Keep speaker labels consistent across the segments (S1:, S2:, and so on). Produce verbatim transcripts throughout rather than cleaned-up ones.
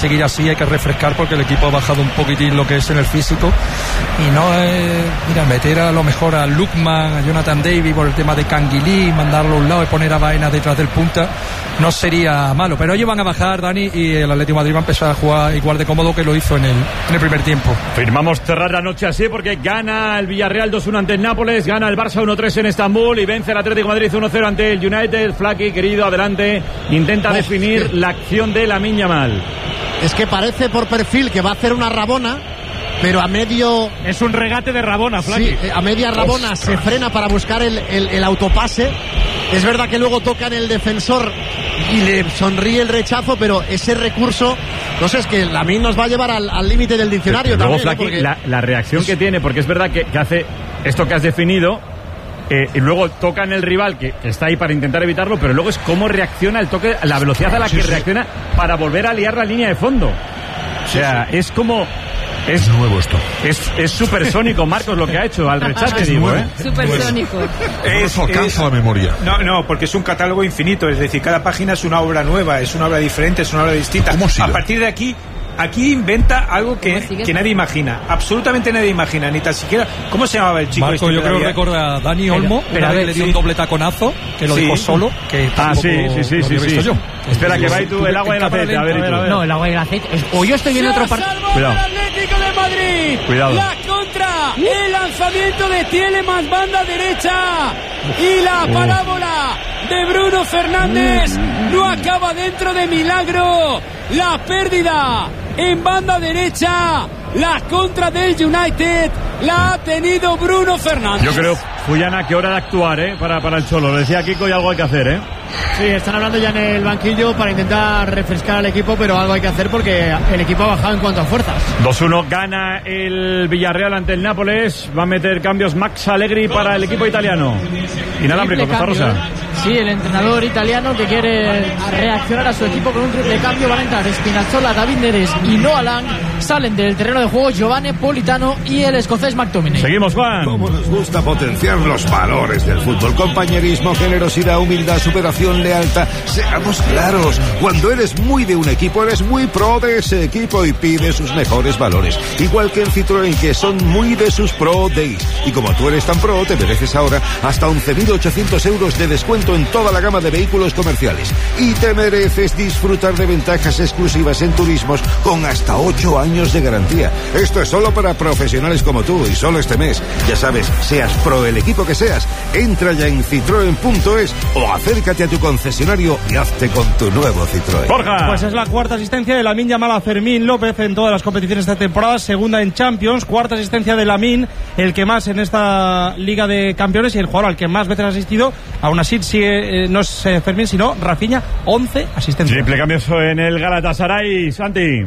S1: seguir así, hay que refrescar porque el equipo ha bajado un poquitín lo que es en el físico y no es, mira, meter a lo mejor a Lukman, a Jonathan David por el tema de Canguilí, mandarlo a un lado y poner a Baena detrás del punta, no sería malo, pero ellos van a bajar, Dani, y el Atlético de Madrid va a empezar a jugar igual de cómodo que lo hizo en el, en el primer tiempo.
S2: Firmamos cerrar la noche así porque gana el Villarreal dos uno ante el Nápoles, gana el Barça uno tres en Estambul y vence el Atlético de Madrid uno cero ante el United. Flaky, querido, adelante, intenta oh, definir sí. la acción de Lamine Yamal.
S3: Es que parece por perfil que va a hacer una rabona, pero a medio...
S4: Es un regate de rabona, Flaky.
S3: Sí, a media rabona Ostras. se frena para buscar el, el, el autopase. Es verdad que luego toca en el defensor y le sonríe el rechazo, pero ese recurso, no sé, es que Lamine nos va a llevar al límite del diccionario.
S2: Luego,
S3: también,
S2: Flaky,
S3: ¿no? Porque...
S2: la, la reacción pues... que tiene, porque es verdad que, que hace esto que has definido, eh, y luego toca en el rival que, que está ahí para intentar evitarlo, pero luego es cómo reacciona el toque, la velocidad a la sí, que sí. reacciona para volver a liar la línea de fondo. O sea, sí, sí. es como...
S5: Es nuevo esto.
S2: Es, es supersónico, Marcos, lo que ha hecho al rechace, digo, ¿eh?
S6: Supersónico.
S5: Es, alcanza la memoria.
S7: No, no, porque es un catálogo infinito, es decir, cada página es una obra nueva, es una obra diferente, es una obra distinta.
S5: ¿Cómo sigue?
S7: A partir de aquí, aquí inventa algo que, que nadie imagina, absolutamente nadie imagina, ni tan siquiera. ¿Cómo se llamaba el chico?
S1: Marco,
S7: este
S1: yo creo que recuerda a Dani Olmo, pero, pero le dio sí. un doble taconazo, que lo sí. dijo solo, que
S2: ah, sí, sí, sí, sí, sí. Yo. Espera, que va ahí tú el agua y el aceite, a ver, a ver.
S6: No, el agua y el aceite. O yo estoy viendo otro partido.
S2: Cuidado.
S8: Atlético de Madrid.
S2: Cuidado.
S8: La contra, el lanzamiento de Tielemans, banda derecha. Y la parábola de Bruno Fernández no acaba dentro de milagro. La pérdida en banda derecha. La contra del United la ha tenido Bruno Fernández.
S2: Yo creo, Fuyana, que hora de actuar, ¿eh? Para, para el Cholo. Lo decía Kiko y algo hay que hacer, ¿eh?
S4: Sí, están hablando ya en el banquillo para intentar refrescar al equipo, pero algo hay que hacer porque el equipo ha bajado en cuanto a fuerzas.
S2: dos uno gana el Villarreal ante el Nápoles. Va a meter cambios Max Allegri para el equipo italiano. Inalámbrico, Costa Rosa.
S6: Sí, el entrenador italiano que quiere reaccionar a su equipo con un triple cambio. Van a entrar Spinazzola, David Neres y Noah Lang. Salen del terreno de juego Giovanni Politano y el escocés McTominay.
S2: Seguimos, Juan.
S9: Cómo nos gusta potenciar los valores del fútbol. Compañerismo, generosidad, humildad, superación, lealtad. Seamos claros, cuando eres muy de un equipo, eres muy pro de ese equipo y pide sus mejores valores. Igual que en Citroën, que son muy de sus Pro Days. Y como tú eres tan pro, te mereces ahora hasta once mil ochocientos euros de descuento en toda la gama de vehículos comerciales. Y te mereces disfrutar de ventajas exclusivas en turismos con hasta ocho años de garantía. Esto es solo para profesionales como tú y solo este mes. Ya sabes, seas pro el equipo que seas, entra ya en citroen punto es o acércate a tu concesionario y hazte con tu nuevo Citroën.
S2: Borja.
S4: Pues es la cuarta asistencia de Lamine Yamal a Fermín López en todas las competiciones de esta temporada, segunda en Champions, cuarta asistencia de Lamine, el que más en esta Liga de Campeones y el jugador al que más veces ha asistido. Aún así sigue, eh, no es eh, Fermín sino Rafinha, once asistencias.
S2: Triple cambio en el Galatasaray, Santi.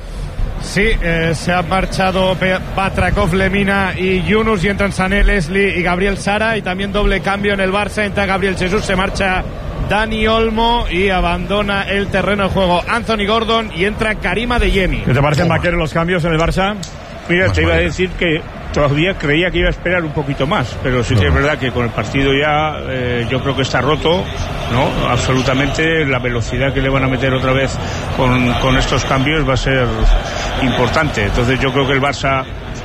S4: Sí, eh, se ha marchado Batrakov, Lemina y Yunus y entran Sané, Leslie y Gabriel Sara, y también doble cambio en el Barça, entra Gabriel Jesús, se marcha Dani Olmo y abandona el terreno de juego Anthony Gordon y entra Karima Adeyemi.
S2: ¿Qué te parecen, Vaquero, los cambios en el Barça?
S10: Mira, te iba a decir que todavía creía que iba a esperar un poquito más, pero sí que es verdad que con el partido ya eh, yo creo que está roto, ¿no? Absolutamente, la velocidad que le van a meter otra vez con, con estos cambios va a ser importante. Entonces yo creo que el Barça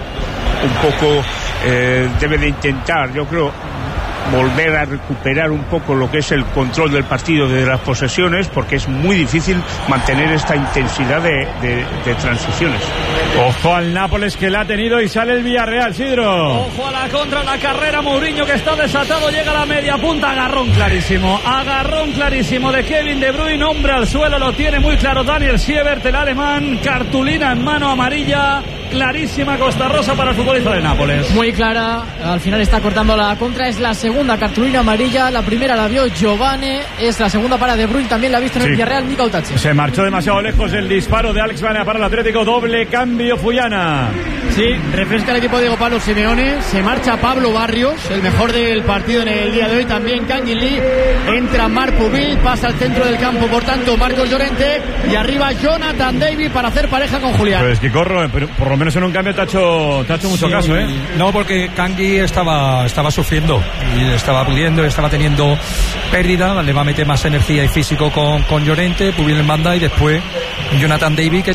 S10: un poco eh, debe de intentar, yo creo, volver a recuperar un poco lo que es el control del partido de las posesiones, porque es muy difícil mantener esta intensidad de, de, de transiciones.
S2: Ojo al Nápoles, que la ha tenido, y sale el Villarreal, Sidro.
S8: Ojo a la contra, la carrera, Mourinho que está desatado, llega a la media punta, agarrón clarísimo, agarrón clarísimo de Kevin De Bruyne, hombre al suelo, lo tiene muy claro Daniel Siebert, el alemán, cartulina en mano amarilla, clarísima Costa Rosa para el futbolista de Nápoles.
S6: Muy clara, al final está cortando la contra, es la segunda cartulina amarilla, la primera la vio Giovane, es la segunda para De Bruyne, también la ha visto en el sí. Villarreal, Mika Utache.
S2: Se marchó demasiado lejos el disparo de Alex Baena para el Atlético, doble cambio Fuyana.
S4: Sí, refresca el equipo de Diego Pablo Simeone, se marcha Pablo Barrios, el mejor del partido en el día de hoy, también Canguilí, entra Marc Pubil, pasa al centro del campo, por tanto Marcos Llorente, y arriba Jonathan David para hacer pareja con Julián.
S2: Pues que corro, pero por lo menos en un cambio te ha hecho, te ha hecho mucho sí, caso, ¿eh?
S1: No, porque Kangui estaba, estaba sufriendo y estaba pudiendo, estaba teniendo pérdida, le va a meter más energía y físico con, con Llorente, Pubil en banda y después Jonathan David, que